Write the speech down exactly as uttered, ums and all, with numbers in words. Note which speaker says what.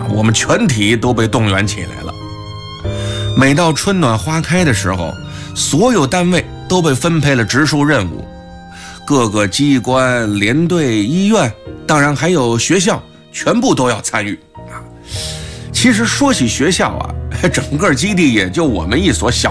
Speaker 1: 我们全体都被动员起来了。每到春暖花开的时候，所有单位都被分配了植树任务，各个机关、连队、医院，当然还有学校，全部都要参与啊。其实说起学校啊，整个基地也就我们一所小